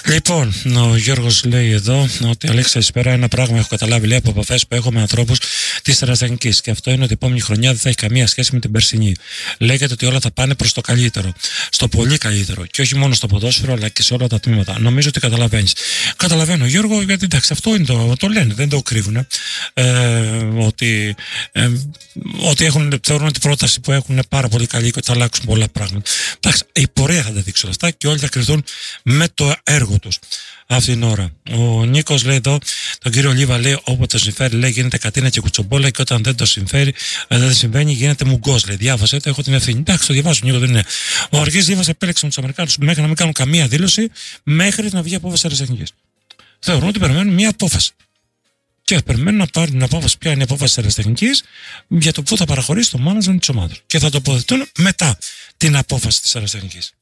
Λοιπόν, ο Γιώργος λέει εδώ ότι Αλέξη, καλησπέρα. Ένα πράγμα έχω καταλάβει, λέει, από επαφές που έχω με ανθρώπους της Ερασιτεχνικής. Και αυτό είναι ότι η επόμενη χρονιά δεν θα έχει καμία σχέση με την περσινή. Λέγεται ότι όλα θα πάνε προς το καλύτερο. Στο πολύ καλύτερο. Και όχι μόνο στο ποδόσφαιρο, αλλά και σε όλα τα τμήματα. Νομίζω ότι καταλαβαίνεις. Καταλαβαίνω, Γιώργο, γιατί εντάξει, αυτό είναι το λένε, δεν το κρύβουν. Ότι θεωρούν ότι η πρόταση που έχουν είναι πάρα πολύ καλή και θα αλλάξουν πολλά πράγματα. Εντάξει, η πορεία θα τα δείξει όλα αυτά και όλοι θα κρυθούν με το έργο τους αυτή την ώρα. Ο Νίκος λέει εδώ, τον κύριο Λίβα λέει, όποτε το συμφέρει, λέει, γίνεται κατίνα και κουτσομπόλα, και όταν δεν το συμφέρει, δεν συμβαίνει, γίνεται μουγκός. Λέει, διάβασε το, έχω την ευθύνη. Εντάξει, το διαβάζω, Νίκο, δεν είναι. Ο Αργής Λίβας επέλεξε με τους Αμερικάνους μέχρι να μην κάνουν καμία δήλωση, μέχρι να βγει απόφαση Ερασιτεχνικής. Θεωρούν ότι περιμένουν μια απόφαση. Και περιμένουν να πάρουν την απόφαση, ποια είναι η απόφαση της Ερασιτεχνικής, για το πού θα παραχωρήσει το management της ομάδας. Και θα τοποθετούν μετά την απόφαση της Ερασιτεχνικής.